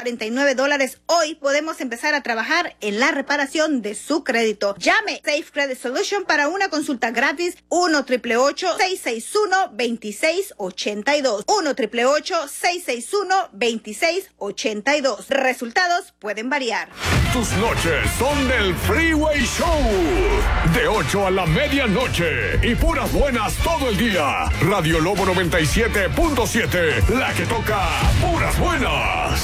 $49 hoy, podemos empezar a trabajar en la reparación de su crédito. Llame Safe Credit Solution para una consulta gratis. 1-888-661-2682. 1-888-661-2682. Resultados pueden variar. Tus noches son del Freeway Show. De 8 a la medianoche. Y puras buenas todo el día. Radio Lobo 97.7. La que toca puras buenas.